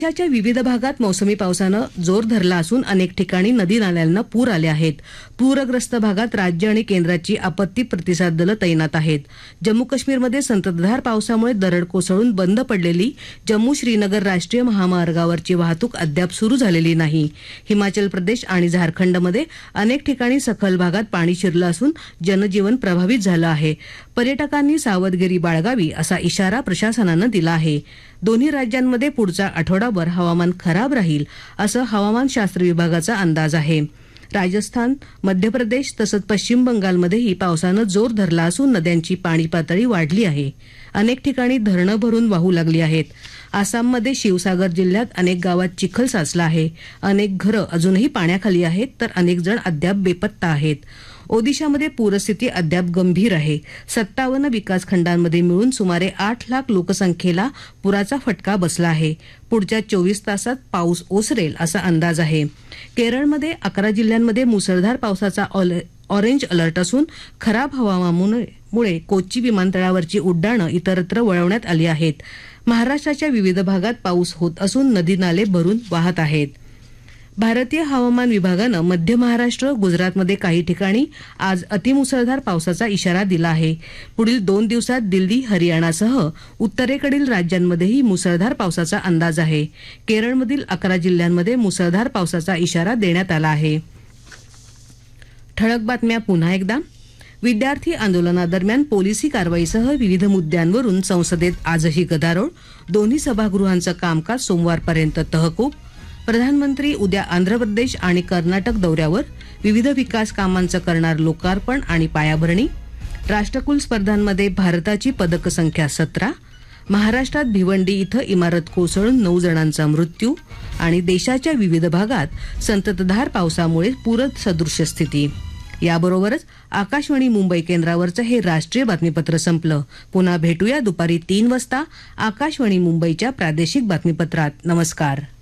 राज्याच्या विविध भागात मोसमी पावसानं जोर धरला असून अनेक ठिकाणी नदी नाल्यांना पूर आले आहेत. पूरग्रस्त भागात राज्य आणि केंद्राची आपत्ती प्रतिसाद दलं तैनात आहेत. जम्मू काश्मीरमध्ये संततधार पावसामुळे दरड कोसळून बंद पडलेली जम्मू श्रीनगर राष्ट्रीय महामार्गावरची वाहतूक अद्याप सुरू झालेली नाही. हिमाचल प्रदेश आणि झारखंडमध्ये अनेक ठिकाणी सखल भागात पाणी शिरलं असून जनजीवन प्रभावित झालं आहे. पर्यटकांनी सावधगिरी बाळगावी असा इशारा प्रशासनानं दिला आहे. दोन्ही राज्यांमध्ये पुढचा आठवडाभर हवामान खराब राहील असं हवामानशास्त्र विभागाचा अंदाज आहे. राजस्थान, मध्य प्रदेश तसंच पश्चिम बंगालमध्येही पावसानं जोर धरला असून नद्यांची पाणी पातळी वाढली आहे. अनेक ठिकाणी धरणं भरून वाहू लागली आहेत. आसाममध्ये शिवसागर जिल्ह्यात अनेक गावात चिखल साचला आहे. अनेक घरं अजूनही पाण्याखाली आहेत तर अनेक जण अद्याप बेपत्ता आहेत. ओदिशामध्ये पूरस्थिती अद्याप गंभीर आहे. 57 विकासखंडांमध्ये मिळून सुमारे 8 लाख लोकसंख्येला पुराचा फटका बसला आहे. पुढच्या 24 तासात पाऊस ओसरेल असा अंदाज आहे. केरळमध्ये 11 जिल्ह्यांमध्ये मुसळधार पावसाचा ऑरेंज अलर्ट असून खराब हवामानामुळे कोच्ची विमानतळावरची उड्डाणं इतरत्र वळवण्यात आली आहेत. महाराष्ट्राच्या विविध भागात पाऊस होत असून नदी नाले भरून वाहत आहेत. भारतीय हवामान विभागानं मध्य महाराष्ट्र, गुजरातमध्ये काही ठिकाणी आज अतिमुसळधार पावसाचा इशारा दिला आहे. पुढील 2 दिवसात दिल्ली, हरियाणासह उत्तरेकडील राज्यांमध्येही मुसळधार पावसाचा अंदाज आहे. केरळमधील 11 जिल्ह्यांमध्ये मुसळधार पावसाचा इशारा देण्यात आला आहे. ठळक बातम्या पुन्हा एकदा. विद्यार्थी आंदोलनादरम्यान पोलिसी कारवाईसह विविध मुद्द्यांवरून संसदेत आजही गदारोळ. दोन्ही सभागृहांचं कामकाज सोमवारपर्यंत तहकूब. प्रधानमंत्री उद्या आंध्र प्रदेश आणि कर्नाटक दौऱ्यावर. विविध विकास कामांचं करणार लोकार्पण आणि पायाभरणी. राष्ट्रकुल स्पर्धांमध्ये भारताची पदक संख्या 17. महाराष्ट्रात भिवंडी इथं इमारत कोसळून 9 जणांचा मृत्यू. आणि देशाच्या विविध भागात संततधार पावसामुळे पूरसदृश्य स्थिती. याबरोबरच आकाशवाणी मुंबई केंद्रावरचं हे राष्ट्रीय बातमीपत्र संपलं. पुन्हा भेटूया दुपारी 3 वाजता आकाशवाणी मुंबईच्या प्रादेशिक बातमीपत्रात. नमस्कार.